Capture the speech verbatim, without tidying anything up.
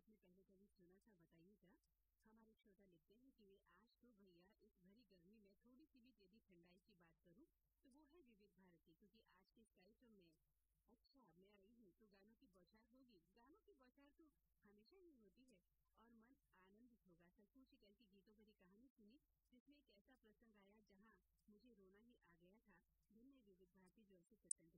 आपने पहले कभी सुना था, बताइएगा। हमारे श्रोता लिखते हैं कि आज तो भैया इस भरी गर्मी में थोड़ी सी भी यदि ठंडाई की बात करूं तो वो है विविध भारती, क्योंकि आज के इस कार्यक्रम में अच्छा मैं आई हूँ तो गानों की बौछार होगी। गानों की बौछार तो हमेशा ही होती है और मन आनंदित होगा। सचमुच एक ऐसी गीतों भरी कहानी सुनी जिसमें एक ऐसा प्रसंग आया जहाँ मुझे रोना ही आ गया था। दिन में विविध भारती जो ऐसे प्रसंग